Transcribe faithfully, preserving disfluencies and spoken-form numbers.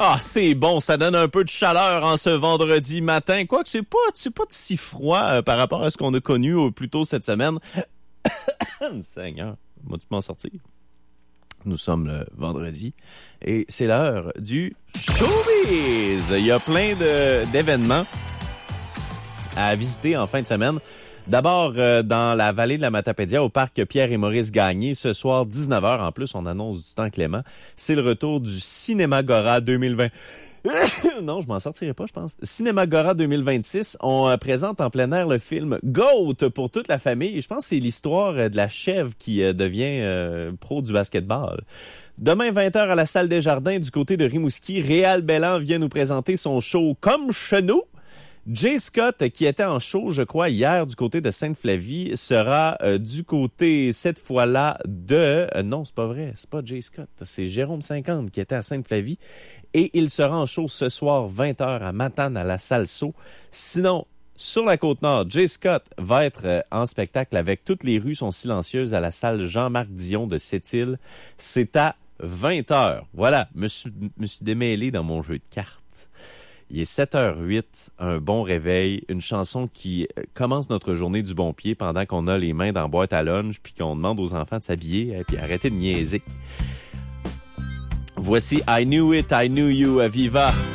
Ah, c'est bon, ça donne un peu de chaleur en ce vendredi matin. Quoique c'est pas, c'est pas si froid euh, par rapport à ce qu'on a connu euh, plus tôt cette semaine. Seigneur, vas-tu m'en sortir? Nous sommes le vendredi et c'est l'heure du showbiz. Il y a plein de, d'événements à visiter en fin de semaine. D'abord, euh, dans la vallée de la Matapédia, au parc Pierre et Maurice Gagné, ce soir, dix-neuf heures, en plus, on annonce du temps clément. C'est le retour du Cinémagora deux mille vingt. Non, je m'en sortirai pas, je pense. Cinémagora deux mille vingt-six, on euh, présente en plein air le film Goat pour toute la famille. Je pense que c'est l'histoire euh, de la chèvre qui euh, devient euh, pro du basketball. Demain, vingt heures, à la salle des Jardins, du côté de Rimouski, Réal Belland vient nous présenter son show Comme chez nous. Jay Scott, qui était en show, je crois, hier du côté de Sainte-Flavie, sera euh, du côté, cette fois-là, de... Euh, non, c'est pas vrai, c'est pas Jay Scott, c'est Jérôme cinquante qui était à Sainte-Flavie. Et il sera en show ce soir, vingt heures, à Matane, à la salle Sceaux. Sinon, sur la Côte-Nord, Jay Scott va être euh, en spectacle avec Toutes les rues sont silencieuses à la salle Jean-Marc Dion de Sept-Îles. C'est à vingt heures. Voilà, me suis, me suis démêlé dans mon jeu de cartes. Il est sept heures huit, un bon réveil, une chanson qui commence notre journée du bon pied pendant qu'on a les mains dans la boîte à lunch puis qu'on demande aux enfants de s'habiller et puis arrêter de niaiser. Voici I Knew It, I Knew You, à Viva.